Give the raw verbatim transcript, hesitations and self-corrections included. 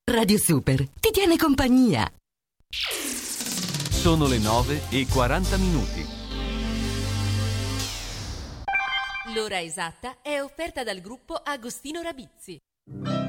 Radio Super ti tiene compagnia. Sono le nove e quaranta minuti. L'ora esatta è offerta dal gruppo Agostino Rabizzi.